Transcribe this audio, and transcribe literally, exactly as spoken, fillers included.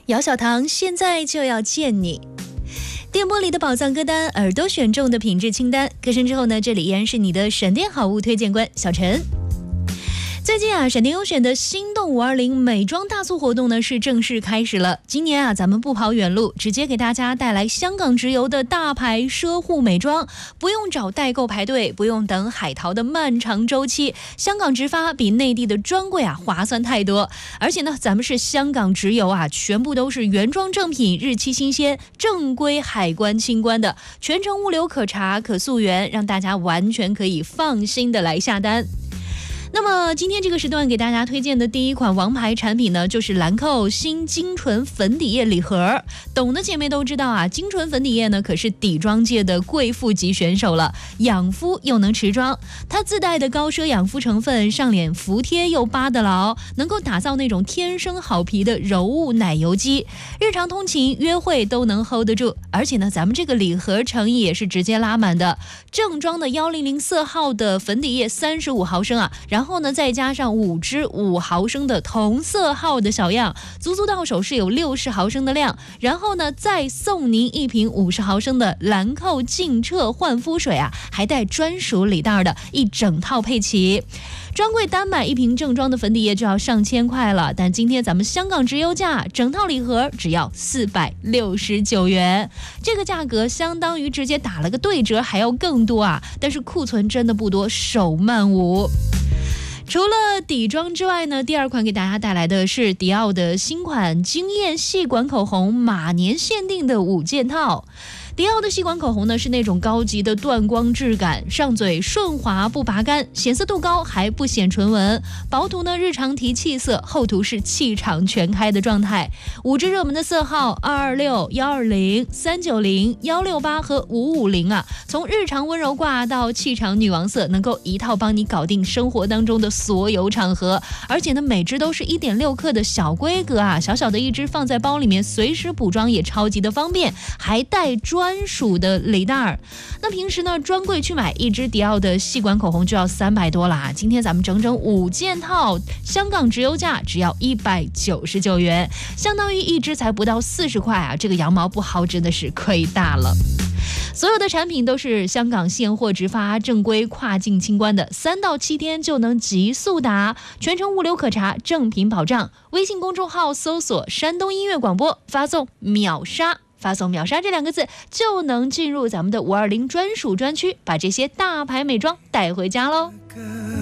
姚小棠现在就要见你。电波里的宝藏歌单，耳朵选中的品质清单。歌声之后呢，这里依然是你的闪电好物推荐官小陈。最近啊，闪电优选的心动五二零美妆大促活动呢是正式开始了。今年啊，咱们不跑远路，直接给大家带来香港直邮的大牌奢护美妆，不用找代购排队，不用等海淘的漫长周期，香港直发比内地的专柜啊划算太多。而且呢，咱们是香港直邮啊，全部都是原装正品，日期新鲜，正规海关清关的，全程物流可查可溯源，让大家完全可以放心的来下单。那么今天这个时段给大家推荐的第一款王牌产品呢，就是兰蔻新精纯粉底液礼盒。懂的姐妹都知道啊，精纯粉底液呢可是底妆界的贵妇级选手了，养肤又能持妆。它自带的高奢养肤成分，上脸服帖又扒得牢，能够打造那种天生好皮的柔雾奶油肌，日常通勤约会都能 hold 得住。而且呢，咱们这个礼盒诚意也是直接拉满的，正装的一零零色号的粉底液三十五毫升啊，然后呢再加上五支五毫升的同色号的小样，足足到手是有六十毫升的量。然后呢再送您一瓶五十毫升的兰蔻净澈焕肤水啊，还带专属礼袋的一整套配齐。专柜单买一瓶正装的粉底液就要上千块了，但今天咱们香港直邮价整套礼盒只要四百六十九元，这个价格相当于直接打了个对折，还要更多啊！但是库存真的不多，手慢无。除了底妆之外呢，第二款给大家带来的是迪奥的新款惊艳细管口红马年限定的五件套。迪奥的细管口红呢是那种高级的断光质感，上嘴顺滑不拔干，显色度高还不显唇纹，薄涂呢日常提气色，厚涂是气场全开的状态。五支热门的色号二二六、一二零、三九零、一六八和五五零啊，从日常温柔挂到气场女王色，能够一套帮你搞定生活当中的所有场合。而且呢，每支都是 一点六克的小规格啊，小小的一支放在包里面，随时补妆也超级的方便，还带专专属的礼袋。那平时呢，专柜去买一支迪奥的细管口红就要三百多啦，今天咱们整整五件套，香港直邮价只要一百九十九元，相当于一支才不到四十块啊！这个羊毛不薅真的是亏大了。所有的产品都是香港现货直发，正规跨境清关的，三到七天就能急速达，全程物流可查，正品保障。微信公众号搜索山东音乐广播，发送秒杀。发送秒杀这两个字就能进入咱们的五二零专属专区，把这些大牌美妆带回家喽。